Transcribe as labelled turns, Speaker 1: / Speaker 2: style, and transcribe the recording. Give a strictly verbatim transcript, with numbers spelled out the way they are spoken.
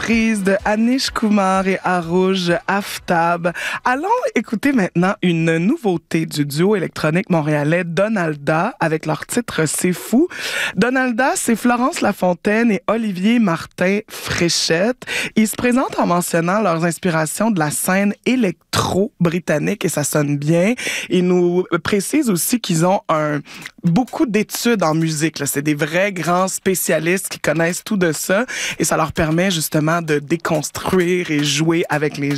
Speaker 1: reprise de Anish Kumar et Arooj Aftab. Allons écouter maintenant une nouveauté du duo électronique montréalais Donalda avec leur titre C'est fou. Donalda, c'est Florence Lafontaine et Olivier Martin Fréchette. Ils se présentent en mentionnant leurs inspirations de la scène électro-britannique et ça sonne bien. Ils nous précisent aussi qu'ils ont un, beaucoup d'études en musique. Là. C'est des vrais grands spécialistes qui connaissent tout de ça et ça leur permet justement de déconstruire et jouer avec les